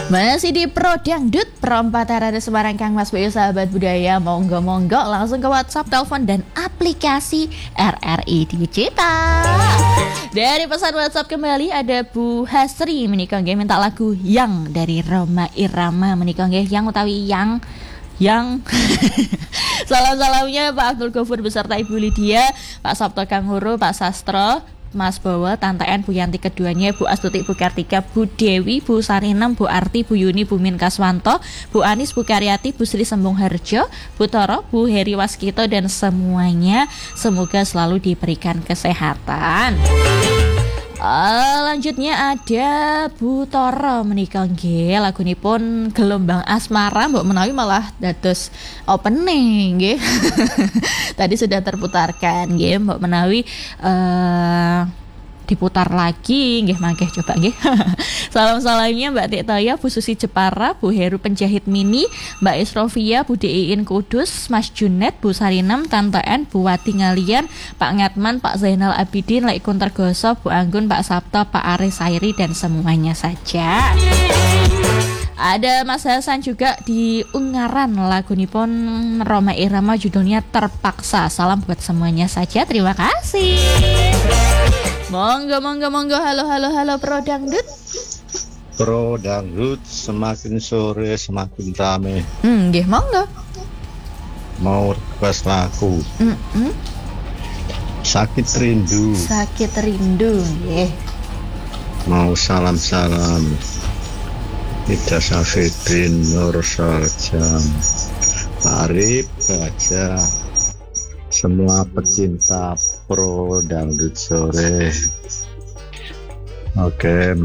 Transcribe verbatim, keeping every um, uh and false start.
Masih di Pro Dangdut Perempatan Rada Semarang Kang Mas Bayu sahabat budaya. Monggo-monggo langsung ke WhatsApp, telepon dan aplikasi R R I Digital. Dari pesan WhatsApp kembali ada Bu Hasri menikah nggih minta lagu Yang dari Rhoma Irama menikah nggih yang utawi yang yang salam-salamnya Pak Abdul Ghafur beserta Ibu Lydia, Pak Sabto Kangguru, Pak Sastro, Mas Bowo, Tante En, Bu Yanti keduanya, Bu Astuti, Bu Kartika, Bu Dewi, Bu Sarinem, Bu Arti, Bu Yuni, Bu Min Kaswanto, Bu Anis, Bu Karyati, Bu Sri Sembung Harjo, Bu Toro, Bu Heri Waskito dan semuanya semoga selalu diberikan kesehatan. Uh, lanjutnya ada Bu Toro menikah nggih lagunipun Gelombang Asmara mbok menawi malah dados opening nggih. Tadi sudah terputarkan nggih mbok menawi uh, diputar lagi nggih mangke coba nggih. Salam-salamnya Mbak Tik Toya, Bu Susi Jepara, Bu Heru Penjahit Mini, Mbak Isrofia, Bu Diin Kudus, Mas Junet, Bu Sarinem, Tante En, Bu Wati Ngalian, Pak Ngatman, Pak Zainal Abidin, Lek Kuntergoso, Bu Anggun, Pak Sabto, Pak Aris Sairi dan semuanya saja. Ada Mas Hasan juga di Ungaran lagunipun Rhoma Irama judulnya Terpaksa. Salam buat semuanya saja. Terima kasih. Monggo monggo monggo halo halo halo Pro Dangdut. Pro Dangdut semakin sore semakin rame. Hmm, nggih monggo. Mau request lagu. Mm-mm. Sakit rindu. Sakit rindu nggih. Mau salam-salam. Ida Safidin, Nur Saljam, Arif Baja, semua pecinta Pro Dangdut sore. Oke.